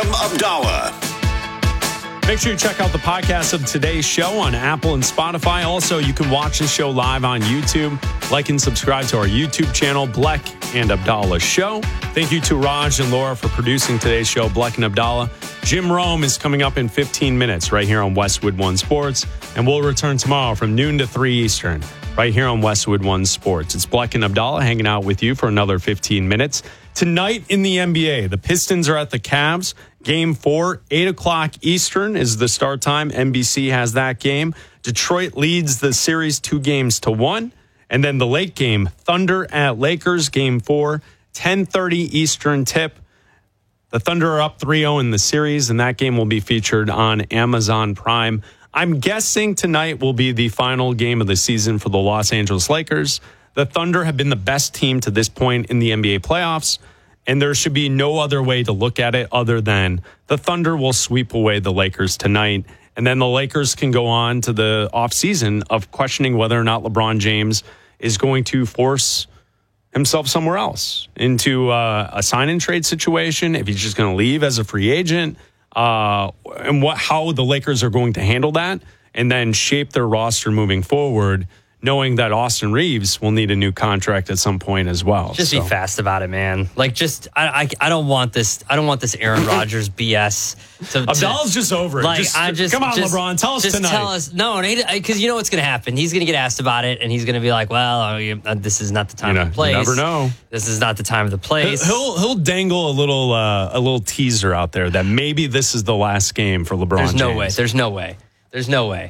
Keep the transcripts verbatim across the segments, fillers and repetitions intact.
Beckham Abdallah. Make sure you check out the podcast of today's show on Apple and Spotify. Also, you can watch the show live on YouTube. Like and subscribe to our YouTube channel, Bleck and Abdallah Show. Thank you to Raj and Laura for producing today's show, Bleck and Abdallah. Jim Rome is coming up in fifteen minutes right here on Westwood One Sports. And we'll return tomorrow from noon to three Eastern right here on Westwood One Sports. It's Bleck and Abdallah hanging out with you for another fifteen minutes. Tonight in the N B A, the Pistons are at the Cavs. Game four, eight o'clock Eastern is the start time. N B C has that game. Detroit leads the series two games to one. And then the late game, Thunder at Lakers, game four, ten thirty Eastern tip. The Thunder are up three oh in the series, and that game will be featured on Amazon Prime. I'm guessing tonight will be the final game of the season for the Los Angeles Lakers. The Thunder have been the best team to this point in the N B A playoffs, and there should be no other way to look at it other than the Thunder will sweep away the Lakers tonight, and then the Lakers can go on to the offseason of questioning whether or not LeBron James is going to force himself somewhere else into uh, a sign-and-trade situation, if he's just going to leave as a free agent, uh, and what how the Lakers are going to handle that, and then shape their roster moving forward, knowing that Austin Reeves will need a new contract at some point as well. Just so. be fast about it, man. Like, just I, I, I don't want this. I don't want this Aaron Rodgers B S. To, Abdallah's just over it. Like, just, I just come on, just, LeBron, tell us just tonight. Tell us, no, because you know what's going to happen. He's going to get asked about it, and he's going to be like, "Well, this is not the time you know, of the place. You never know. This is not the time of the place." He'll he'll dangle a little uh, a little teaser out there that maybe this is the last game for LeBron. There's James. no way. There's no way. There's no way.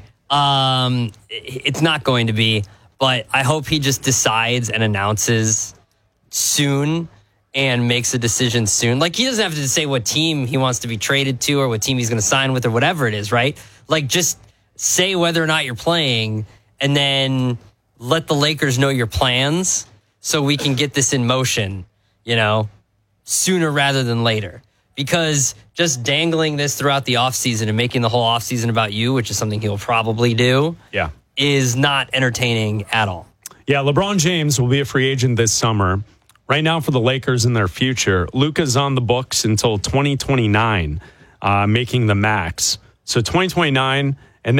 Um, it's not going to be. But I hope he just decides and announces soon and makes a decision soon. Like, he doesn't have to say what team he wants to be traded to or what team he's going to sign with or whatever it is, right? Like, just say whether or not you're playing and then let the Lakers know your plans so we can get this in motion, you know, sooner rather than later. Because just dangling this throughout the offseason and making the whole offseason about you, which is something he'll probably do. Yeah. Is not entertaining at all. Yeah, LeBron James will be a free agent this summer. Right now for the Lakers and their future, Luka's on the books until twenty twenty-nine, uh, making the max. So twenty twenty-nine,